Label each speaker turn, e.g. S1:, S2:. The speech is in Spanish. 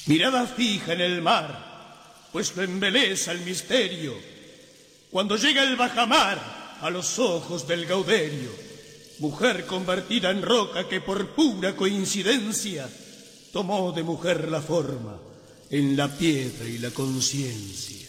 S1: Mirada fija en el mar, pues lo embeleza el misterio. Cuando llega el bajamar a los ojos del Gauderio, mujer convertida en roca que por pura coincidencia tomó de mujer la forma en la piedra y la conciencia.